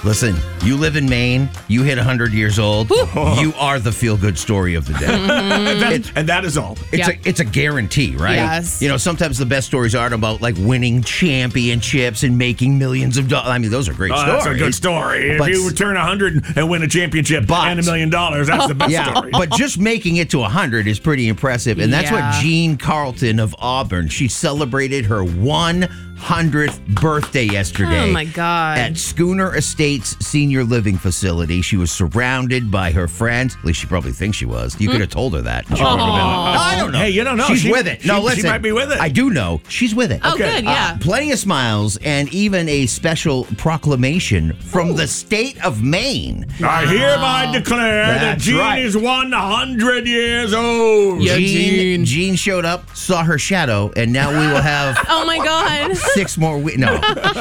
Listen, you live in Maine, you hit 100 years old, you are the feel-good story of the day. And that is all. It's a guarantee, right? Yes. You know, sometimes the best stories aren't about like winning championships and making millions of dollars. I mean, those are great stories. That's a good story. But- if you turn 100 and win a championship and $1 million, that's the best story. But just making it to 100 is pretty impressive. And that's what Jean Carlton of Auburn, she celebrated her 100th birthday yesterday. Oh, my God. At Schooner Estates Senior Living Facility. She was surrounded by her friends. At least she probably thinks she was. You could have told her that. She wouldn't have been like, I don't know. Hey, you don't know. She's with it. No, listen. She might be with it. I do know. She's with it. Oh, good, yeah. Plenty of smiles and even a special proclamation from the state of Maine. I hereby declare that That's Jean right. is 100 years old. Yeah. Jean showed up, saw her shadow, and now we will have Oh, my God. 6 more weeks. No.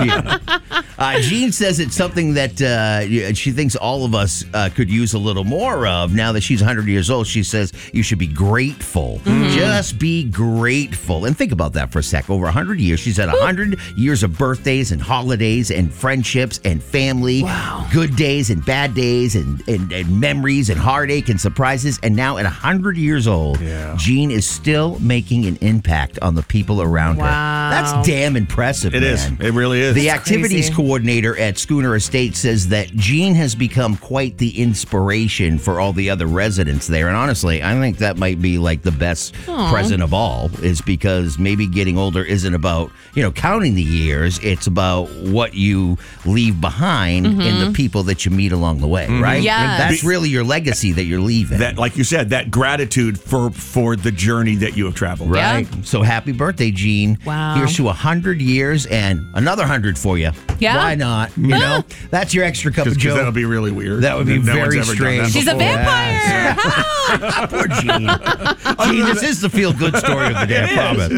Jean says it's something that she thinks all of us could use a little more of. Now that she's 100 years old, she says you should be grateful. Just be grateful. And think about that for a sec. Over 100 years, she's had 100 years of birthdays and holidays and friendships and family. Wow. Good days and bad days and memories and heartache and surprises. And now at 100 years old, Jean is still making an impact on the people around her. Wow. That's damn impressive, It man. is. It really is. The activities crazy. coordinator at Schooner Estate says that Jean has become quite the inspiration for all the other residents there. And honestly, I think that might be like the best present of all, is because maybe getting older isn't about, counting the years. It's about what you leave behind and the people that you meet along the way, right? Yes. And that's really your legacy that you're leaving. that, like you said, that gratitude for the journey that you have traveled. Right. So happy birthday, Jean. Wow. Here's to 100 years and another 100 for you. Yeah. Why not? That's your extra cup of Because Joe. that would be really weird. That would be No one's very ever done strange. that She's a before. vampire. Poor Jean. Jean, this is the feel-good story of the day, I promise.